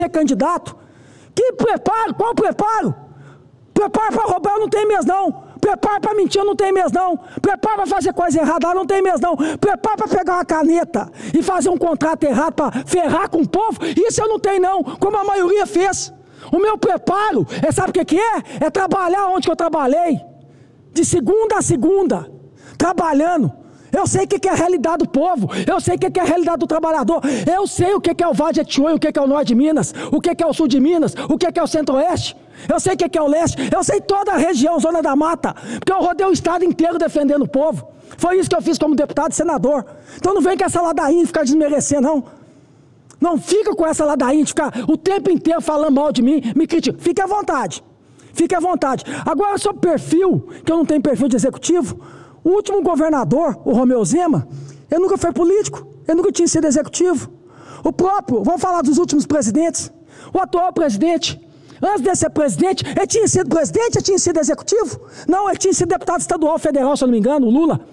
candidato. Que preparo? Qual preparo? Preparo para roubar não tem mesmo não. Preparo para mentir não tem mesmo não. Preparo para fazer coisa errada não tem mesmo não. Preparo para pegar uma caneta e fazer um contrato errado para ferrar com o povo, isso eu não tenho não, como a maioria fez. O meu preparo, sabe o que é? É trabalhar onde que eu trabalhei, de segunda a segunda, trabalhando. Eu sei o que é a realidade do povo, eu sei o que é a realidade do trabalhador, eu sei o que é o Vale de Etióia, o que é o Norte de Minas, o que é o Sul de Minas, o que é o Centro-Oeste, eu sei o que é o Leste, eu sei toda a região, Zona da Mata, porque eu rodei o estado inteiro defendendo o povo. Foi isso que eu fiz como deputado e senador. Então não vem com essa ladainha de ficar desmerecendo, não. Não fica com essa ladainha de ficar o tempo inteiro falando mal de mim, me critica. Fique à vontade, fique à vontade. Agora sobre perfil, que eu não tenho perfil de executivo, o último governador, o Romeu Zema, ele nunca foi político, ele nunca tinha sido executivo. O próprio, vamos falar dos últimos presidentes, o atual presidente, antes de ser presidente, ele tinha sido presidente, ele tinha sido executivo? Não, ele tinha sido deputado estadual, federal, se eu não me engano, o Lula.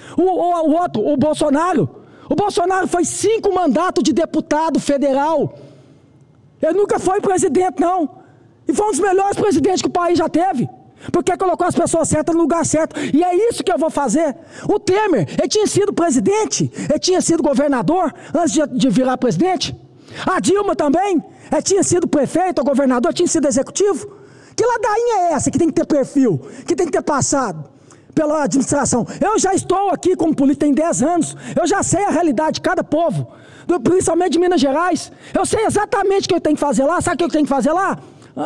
O outro, o Bolsonaro. O Bolsonaro foi 5 mandatos de deputado federal. Ele nunca foi presidente, não. E foi um dos melhores presidentes que o país já teve. Porque colocou as pessoas certas no lugar certo. E é isso que eu vou fazer. O Temer, ele tinha sido presidente, ele tinha sido governador antes de virar presidente. A Dilma também, ela tinha sido prefeito ou governador, tinha sido executivo. Que ladainha é essa que tem que ter perfil, que tem que ter passado pela administração? Eu já estou aqui como político tem 10 anos, eu já sei a realidade de cada povo, principalmente de Minas Gerais. Eu sei exatamente o que eu tenho que fazer lá. Sabe o que eu tenho que fazer lá?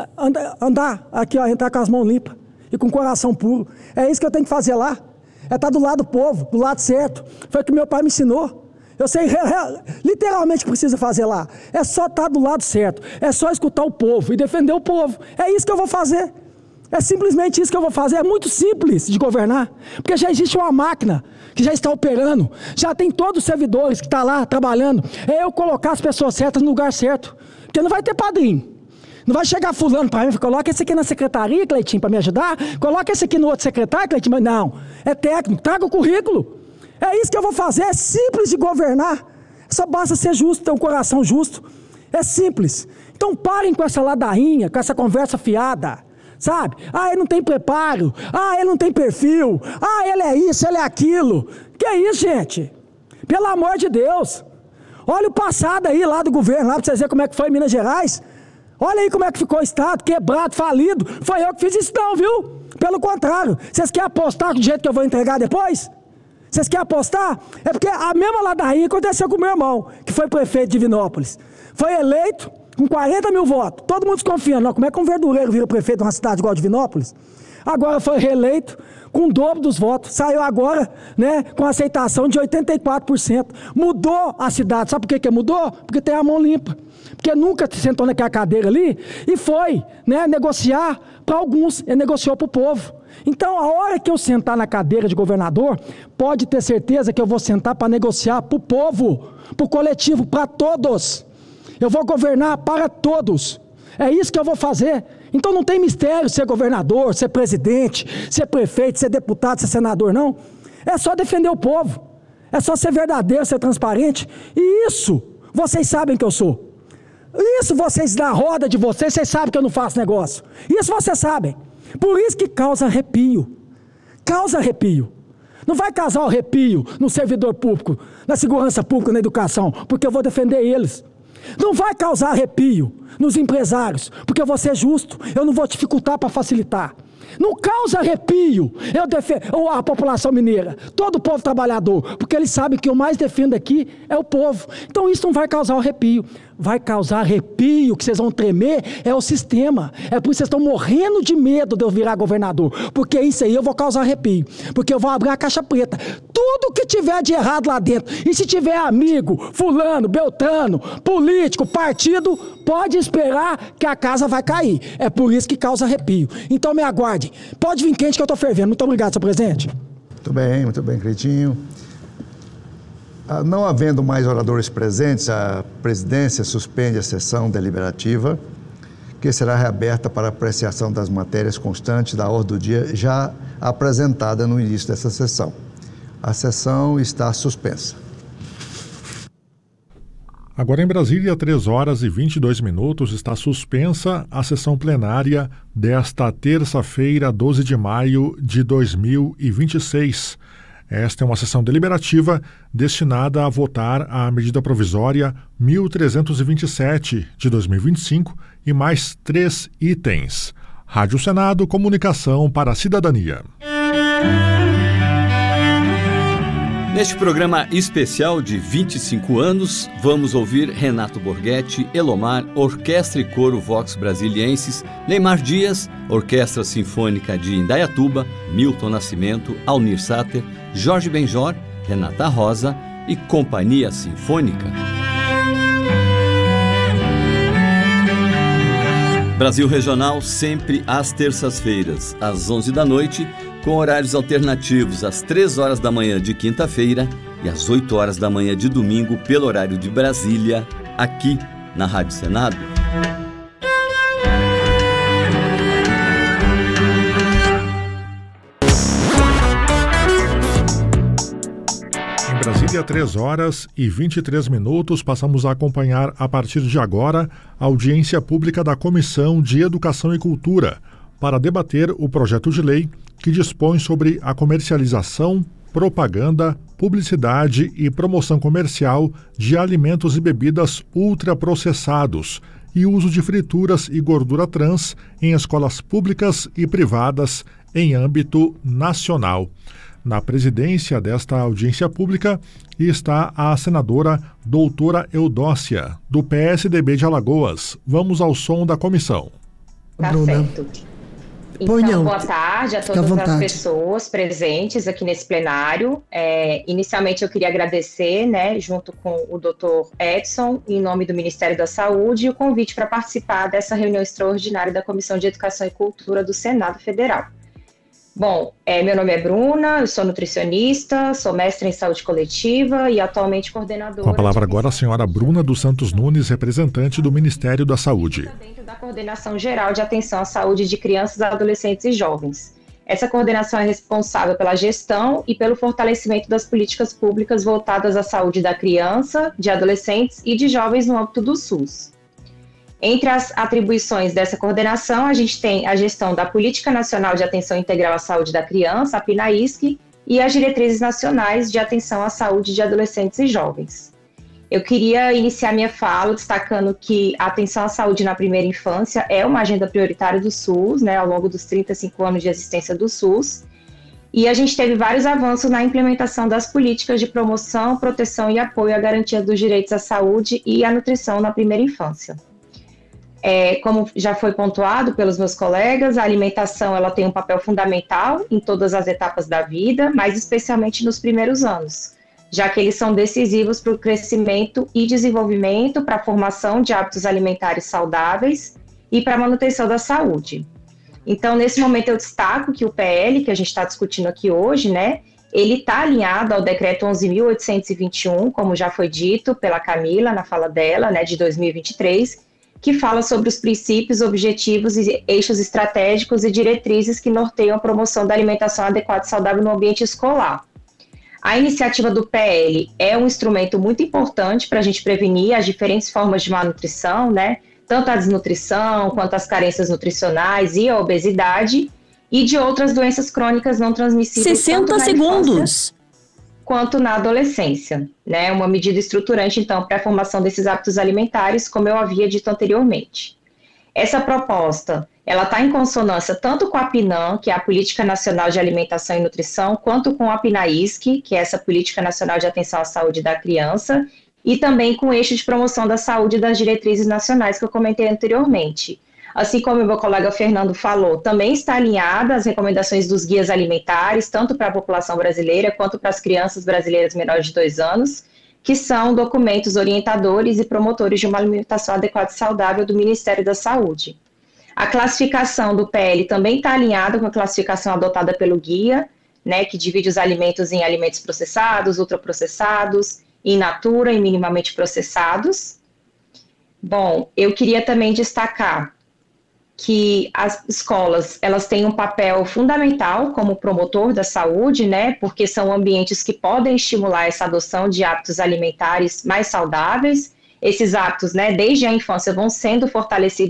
Andar aqui, ó, entrar com as mãos limpas e com o coração puro. É isso que eu tenho que fazer lá. É estar do lado do povo, do lado certo. Foi o que meu pai me ensinou. Eu sei literalmente o que precisa fazer lá. É só estar do lado certo. É só escutar o povo e defender o povo. É isso que eu vou fazer. É simplesmente isso que eu vou fazer. É muito simples de governar. Porque já existe uma máquina que já está operando. Já tem todos os servidores que estão lá trabalhando. É eu colocar as pessoas certas no lugar certo. Porque não vai ter padrinho. Não vai chegar fulano para mim e falar, coloca esse aqui na secretaria, Cleitinho, para me ajudar. Coloca esse aqui no outro secretário, Cleitinho. Não, é técnico, traga o currículo. É isso que eu vou fazer, é simples de governar. Só basta ser justo, ter um coração justo. É simples. Então parem com essa ladainha, com essa conversa fiada, sabe? Ah, ele não tem preparo. Ah, ele não tem perfil. Ah, ele é isso, ele é aquilo. Que é isso, gente? Pelo amor de Deus. Olha o passado aí lá do governo, lá para vocês verem como é que foi em Minas Gerais. Olha aí como é que ficou o estado, quebrado, falido. Foi eu que fiz isso não, viu? Pelo contrário. Vocês querem apostar do jeito que eu vou entregar depois? Vocês querem apostar? É porque a mesma ladainha aconteceu com o meu irmão, que foi prefeito de Divinópolis. Foi eleito com 40 mil votos. Todo mundo desconfiando. Não, como é que um verdureiro vira prefeito de uma cidade igual Divinópolis? Agora foi reeleito com o dobro dos votos. Saiu agora, né, com aceitação de 84%. Mudou a cidade. Sabe por que mudou? Porque tem a mão limpa. Porque nunca sentou naquela cadeira ali e foi, né, negociar para alguns. Ele negociou para o povo. Então, a hora que eu sentar na cadeira de governador, pode ter certeza que eu vou sentar para negociar para o povo, para o coletivo, para todos. Eu vou governar para todos. É isso que eu vou fazer. Então não tem mistério ser governador, ser presidente, ser prefeito, ser deputado, ser senador, não. É só defender o povo. É só ser verdadeiro, ser transparente. E isso, vocês sabem que eu sou. Isso vocês, na roda de vocês sabem que eu não faço negócio. Isso vocês sabem. Por isso que causa arrepio. Causa arrepio. Não vai causar arrepio no servidor público, na segurança pública, na educação, porque eu vou defender eles. Não vai causar arrepio nos empresários, porque eu vou ser justo, eu não vou dificultar para facilitar. Não causa arrepio eu defendo a população mineira, todo o povo trabalhador, porque eles sabem que o mais defendo aqui é o povo. Então isso não vai causar arrepio. Vai causar arrepio, que vocês vão tremer, é o sistema. É por isso que vocês estão morrendo de medo de eu virar governador. Porque isso aí eu vou causar arrepio. Porque eu vou abrir a caixa preta. Tudo que tiver de errado lá dentro, e se tiver amigo, fulano, beltrano, político, partido, pode esperar que a casa vai cair. É por isso que causa arrepio. Então me aguardem. Pode vir quente que eu estou fervendo. Muito obrigado, seu presidente. Muito bem, Cleitinho. Não havendo mais oradores presentes, a presidência suspende a sessão deliberativa, que será reaberta para apreciação das matérias constantes da ordem do dia já apresentada no início dessa sessão. A sessão está suspensa. Agora em Brasília, 3 horas e 22 minutos, está suspensa a sessão plenária desta terça-feira, 12 de maio de 2026. Esta é uma sessão deliberativa destinada a votar a medida provisória 1327 de 2025 e mais 3 itens. Rádio Senado, comunicação para a cidadania. Neste programa especial de 25 anos, vamos ouvir Renato Borghetti, Elomar, Orquestra e Coro Vox Brasilienses, Neymar Dias, Orquestra Sinfônica de Indaiatuba, Milton Nascimento, Alnir Sater, Jorge Benjor, Renata Rosa e Companhia Sinfônica. Brasil Regional sempre às terças-feiras, às 11 da noite, com horários alternativos às 3 horas da manhã de quinta-feira e às 8 horas da manhã de domingo pelo horário de Brasília, aqui na Rádio Senado. Em Brasília, 3 horas e 23 minutos, passamos a acompanhar a partir de agora a audiência pública da Comissão de Educação e Cultura para debater o projeto de lei que dispõe sobre a comercialização, propaganda, publicidade e promoção comercial de alimentos e bebidas ultraprocessados e uso de frituras e gordura trans em escolas públicas e privadas em âmbito nacional. Na presidência desta audiência pública está a senadora doutora Eudócia, do PSDB de Alagoas. Vamos ao som da comissão. Tá certo. Então, boa tarde a todas as pessoas presentes aqui nesse plenário. Inicialmente, eu queria agradecer, junto com o doutor Edson, em nome do Ministério da Saúde, o convite para participar dessa reunião extraordinária da Comissão de Educação e Cultura do Senado Federal. Bom, meu nome é Bruna, eu sou nutricionista, sou mestre em saúde coletiva e atualmente coordenadora... Com a palavra agora a senhora Bruna dos Santos Nunes, representante do Ministério da Saúde. Dentro da Coordenação Geral de Atenção à Saúde de Crianças, Adolescentes e Jovens. Essa coordenação é responsável pela gestão e pelo fortalecimento das políticas públicas voltadas à saúde da criança, de adolescentes e de jovens no âmbito do SUS. Entre as atribuições dessa coordenação, a gente tem a gestão da Política Nacional de Atenção Integral à Saúde da Criança, a PNAISC, e as Diretrizes Nacionais de Atenção à Saúde de Adolescentes e Jovens. Eu queria iniciar minha fala destacando que a atenção à saúde na primeira infância é uma agenda prioritária do SUS, ao longo dos 35 anos de existência do SUS, e a gente teve vários avanços na implementação das políticas de promoção, proteção e apoio à garantia dos direitos à saúde e à nutrição na primeira infância. Como já foi pontuado pelos meus colegas, a alimentação ela tem um papel fundamental em todas as etapas da vida, mas especialmente nos primeiros anos, já que eles são decisivos para o crescimento e desenvolvimento, para a formação de hábitos alimentares saudáveis e para a manutenção da saúde. Então, nesse momento eu destaco que o PL, que a gente está discutindo aqui hoje, ele está alinhado ao Decreto 11.821, como já foi dito pela Camila na fala dela, de 2023, que fala sobre os princípios, objetivos e eixos estratégicos e diretrizes que norteiam a promoção da alimentação adequada e saudável no ambiente escolar. A iniciativa do PL é um instrumento muito importante para a gente prevenir as diferentes formas de malnutrição, tanto a desnutrição quanto as carências nutricionais e a obesidade, e de outras doenças crônicas não transmissíveis. 60 segundos. Quanto na adolescência, uma medida estruturante, então, para a formação desses hábitos alimentares, como eu havia dito anteriormente. Essa proposta, ela está em consonância tanto com a PNAM, que é a Política Nacional de Alimentação e Nutrição, quanto com a PNAISC, que é essa Política Nacional de Atenção à Saúde da Criança, e também com o eixo de promoção da saúde das diretrizes nacionais que eu comentei anteriormente. Assim como o meu colega Fernando falou, também está alinhada às recomendações dos guias alimentares, tanto para a população brasileira quanto para as crianças brasileiras menores de 2 anos, que são documentos orientadores e promotores de uma alimentação adequada e saudável do Ministério da Saúde. A classificação do PL também está alinhada com a classificação adotada pelo guia, que divide os alimentos em alimentos processados, ultraprocessados, in natura e minimamente processados. Bom, eu queria também destacar que as escolas, elas têm um papel fundamental como promotor da saúde, porque são ambientes que podem estimular essa adoção de hábitos alimentares mais saudáveis esses hábitos, né, desde a infância vão sendo fortalecidos